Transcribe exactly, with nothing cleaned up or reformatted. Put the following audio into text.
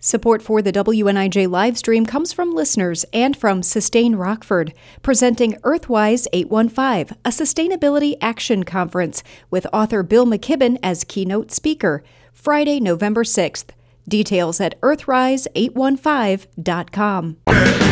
Support for the W N I J livestream comes from listeners and from Sustain Rockford, presenting Earthwise eight one five, a sustainability action conference with author Bill McKibben as keynote speaker, Friday, November sixth. Details at earthrise eight one five dot com.